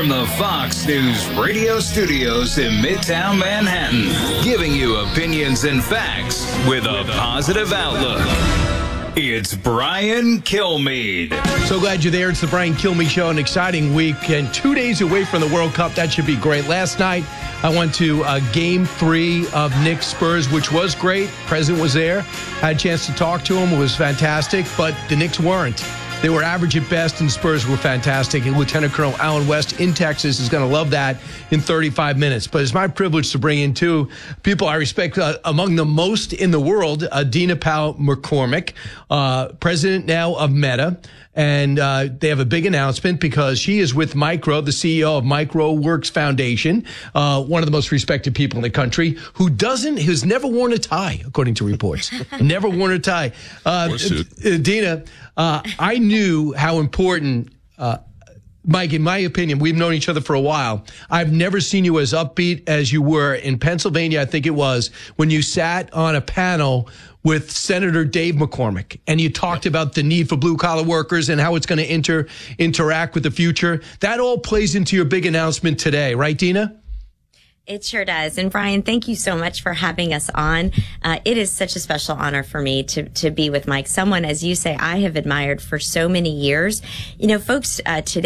from the Fox News radio studios in Midtown Manhattan, giving you opinions and facts with a positive outlook. It's Brian Kilmeade. So glad you're there. It's the Brian Kilmeade Show, an exciting week and 2 days away from the World Cup. That should be great. Last night, I went to Game 3 of Knicks Spurs, which was great. President was there. Had a chance to talk to him. It was fantastic, but the Knicks weren't. They were average at best, and Spurs were fantastic. And Lieutenant Colonel Allen West in Texas is going to love that in 35 minutes. But it's my privilege to bring in two people I respect among the most in the world, Dina Powell McCormick, president now of Meta. And they have a big announcement because she is with Micro, the CEO of MicroWorks Foundation, one of the most respected people in the country, who's never worn a tie, according to reports. Never worn a tie. Dina, I knew how important, Mike, in my opinion, we've known each other for a while. I've never seen you as upbeat as you were in Pennsylvania, I think it was, when you sat on a panel with Senator Dave McCormick, and you talked about the need for blue-collar workers and how it's going to interact with the future. That all plays into your big announcement today, right, Dina? It sure does. And Brian, thank you so much for having us on. It is such a special honor for me to be with Mike, someone, as you say, I have admired for so many years. You know, folks today